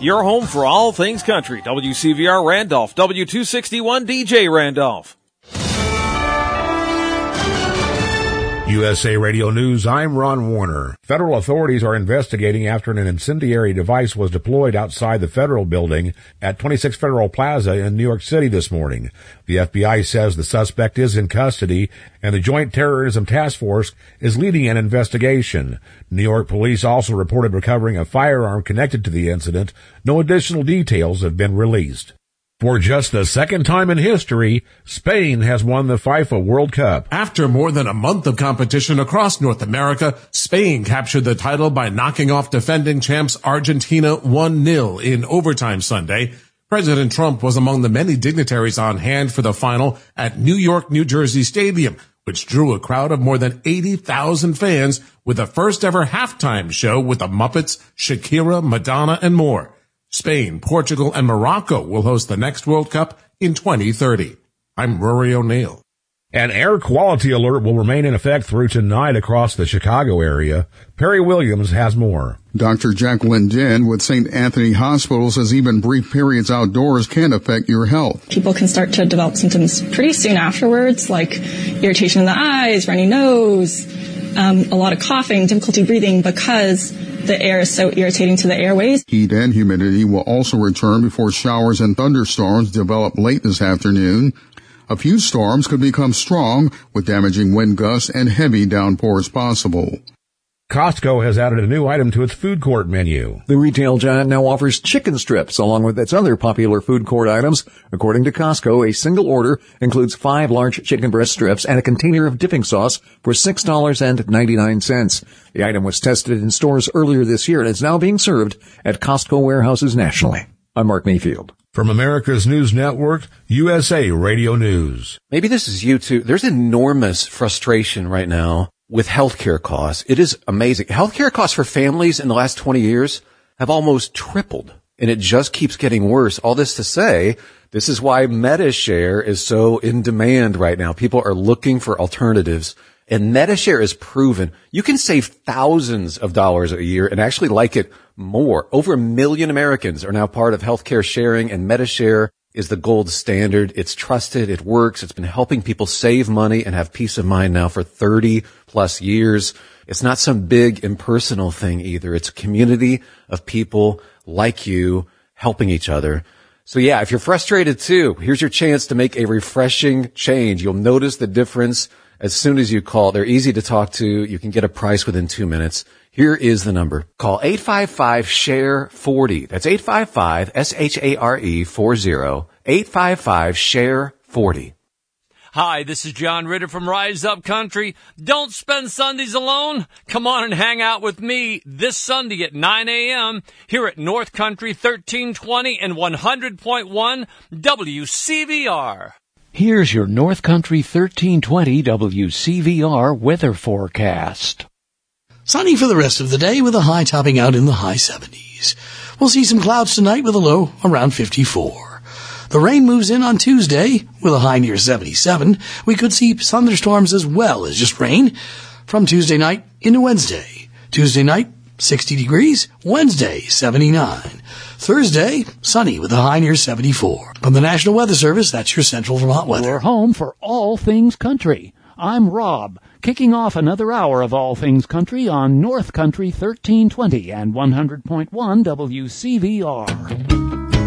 your home for all things country. WCVR Randolph, W261 DJ Randolph. USA Radio News, I'm Ron Warner. Federal authorities are investigating after an incendiary device was deployed outside the federal building at 26 Federal Plaza in New York City this morning. The FBI says the suspect is in custody and the Joint Terrorism Task Force is leading an investigation. New York police also reported recovering a firearm connected to the incident. No additional details have been released. For just the second time in history, Spain has won the FIFA World Cup. After more than a month of competition across North America, Spain captured the title by knocking off defending champs Argentina 1-0 in overtime Sunday. President Trump was among the many dignitaries on hand for the final at New York, New Jersey Stadium, which drew a crowd of more than 80,000 fans with the first ever halftime show with the Muppets, Shakira, Madonna, and more. Spain, Portugal, and Morocco will host the next World Cup in 2030. I'm Rory O'Neill. An air quality alert will remain in effect through tonight across the Chicago area. Perry Williams has more. Dr. Jacqueline Den with St. Anthony Hospital says even brief periods outdoors can affect your health. People can start to develop symptoms pretty soon afterwards, like irritation in the eyes, runny nose, a lot of coughing, difficulty breathing, because the air is so irritating to the airways. Heat and humidity will also return before showers and thunderstorms develop late this afternoon. A few storms could become strong with damaging wind gusts and heavy downpours possible. Costco has added a new item to its food court menu. The retail giant now offers chicken strips along with its other popular food court items. According to Costco, a single order includes 5 large chicken breast strips and a container of dipping sauce for $6.99. The item was tested in stores earlier this year and is now being served at Costco warehouses nationally. I'm Mark Mayfield. From America's News Network, USA Radio News. Maybe this is you too. There's enormous frustration right now with healthcare costs. It is amazing. Healthcare costs for families in the last 20 years have almost tripled, and it just keeps getting worse. All this to say, this is why MediShare is so in demand right now. People are looking for alternatives, and MediShare is proven. You can save thousands of dollars a year and actually like it more. Over 1 million Americans are now part of healthcare sharing, and MediShare is the gold standard. It's trusted. It works. It's been helping people save money and have peace of mind now for 30 plus years. It's not some big impersonal thing either. It's a community of people like you helping each other. So yeah, if you're frustrated too, here's your chance to make a refreshing change. You'll notice the difference as soon as you call. They're easy to talk to. You can get a price within 2 minutes. Here is the number. Call 855-SHARE-40. That's 855-SHARE-40. 855-SHARE-40. Hi, this is John Ritter from Rise Up Country. Don't spend Sundays alone. Come on and hang out with me this Sunday at 9 a.m. here at North Country 1320 and 100.1 WCVR. Here's your North Country 1320 WCVR weather forecast. Sunny for the rest of the day with a high topping out in the high 70s. We'll see some clouds tonight with a low around 54. The rain moves in on Tuesday with a high near 77. We could see thunderstorms as well as just rain from Tuesday night into Wednesday. Tuesday night, 60 degrees. Wednesday, 79. Thursday, sunny with a high near 74. From the National Weather Service, that's your Central Vermont weather. Your home for all things country. I'm Rob, kicking off another hour of All Things Country on North Country 1320 and 100.1 WCVR.